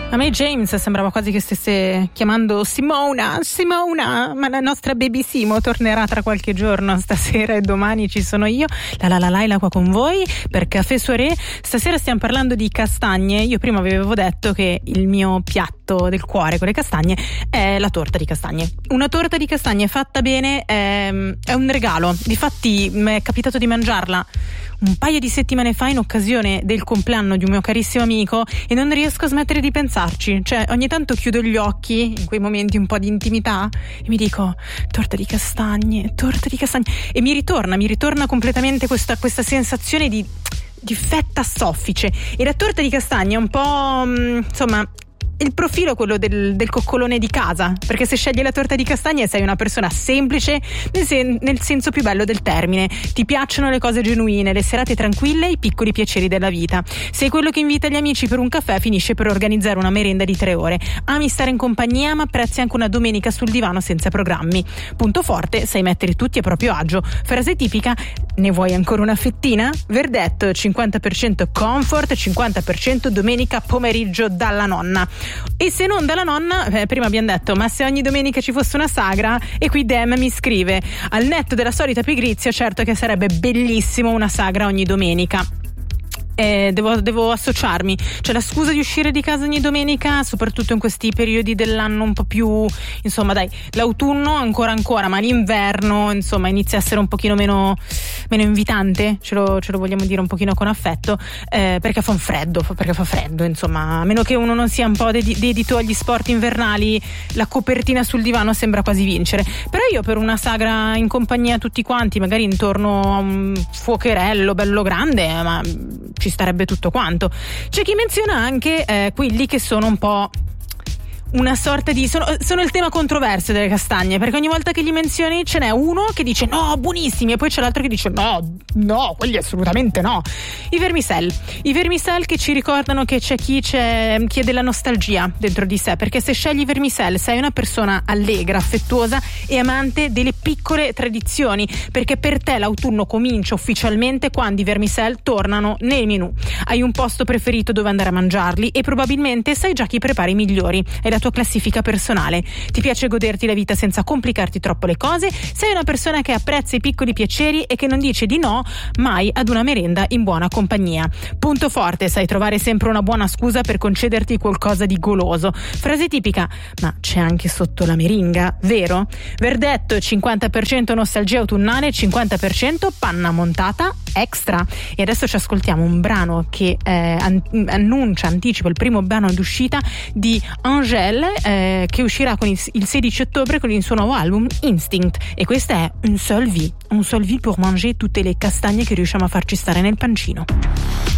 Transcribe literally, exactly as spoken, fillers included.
A me James sembrava quasi che stesse chiamando Simona, Simona, ma la nostra baby Simo tornerà tra qualche giorno, stasera e domani ci sono io, la la la Laila qua con voi per Café Soirée. Stasera stiamo parlando di castagne. Io prima vi avevo detto che il mio piatto del cuore con le castagne è la torta di castagne. Una torta di castagne fatta bene è, è un regalo. Difatti mi è capitato di mangiarla un paio di settimane fa in occasione del compleanno di un mio carissimo amico e non riesco a smettere di pensarci. Cioè ogni tanto chiudo gli occhi in quei momenti un po' di intimità e mi dico torta di castagne, torta di castagne e mi ritorna, mi ritorna completamente questa, questa sensazione di, di fetta soffice. E la torta di castagne è un po' insomma il profilo è quello del, del coccolone di casa, perché se scegli la torta di castagne sei una persona semplice nel, sen- nel senso più bello del termine. Ti piacciono le cose genuine, le serate tranquille e i piccoli piaceri della vita. Sei quello che invita gli amici per un caffè e finisce per organizzare una merenda di tre ore. Ami stare in compagnia ma apprezzi anche una domenica sul divano senza programmi. Punto forte, sai mettere tutti a proprio agio. Frase tipica: ne vuoi ancora una fettina? Verdetto: cinquanta per cento comfort, cinquanta per cento domenica pomeriggio dalla nonna. E se non dalla nonna, eh, prima abbiamo detto, ma se ogni domenica ci fosse una sagra? E qui Dem mi scrive: al netto della solita pigrizia, certo che sarebbe bellissimo una sagra ogni domenica. Eh, devo, devo associarmi, cioè la scusa di uscire di casa ogni domenica, soprattutto in questi periodi dell'anno un po' più, insomma dai, l'autunno ancora ancora, ma l'inverno insomma inizia a essere un pochino meno, meno invitante, ce lo, ce lo vogliamo dire un pochino con affetto, eh, perché fa un freddo, perché fa freddo, insomma, a meno che uno non sia un po' ded- dedito agli sport invernali, la copertina sul divano sembra quasi vincere. Però io per una sagra in compagnia tutti quanti, magari intorno a un fuocherello bello grande, ma ci starebbe tutto quanto. C'è chi menziona anche eh, quelli che sono un po' una sorta di sono, sono il tema controverso delle castagne, perché ogni volta che li menzioni ce n'è uno che dice no, buonissimi, e poi c'è l'altro che dice no, no, quelli assolutamente no. I vermicelle i vermicelle che ci ricordano che c'è chi c'è chi ha della nostalgia dentro di sé, perché se scegli i vermicelle sei una persona allegra, affettuosa e amante delle piccole tradizioni, perché per te l'autunno comincia ufficialmente quando i vermicelle tornano nei menù. Hai un posto preferito dove andare a mangiarli e probabilmente sai già chi prepara i migliori. È la tua classifica personale. Ti piace goderti la vita senza complicarti troppo le cose, sei una persona che apprezza i piccoli piaceri e che non dice di no mai ad una merenda in buona compagnia. Punto forte, sai trovare sempre una buona scusa per concederti qualcosa di goloso. Frase tipica: ma c'è anche sotto la meringa, vero? Verdetto: cinquanta per cento nostalgia autunnale, cinquanta per cento panna montata extra. E adesso ci ascoltiamo un brano che eh, an- annuncia, anticipa il primo brano d'uscita di Angèle, eh, che uscirà con il, il sedici ottobre con il suo nuovo album Instinct, e questa è Un seul vie, un seul vie pour manger tutte le castagne che riusciamo a farci stare nel pancino.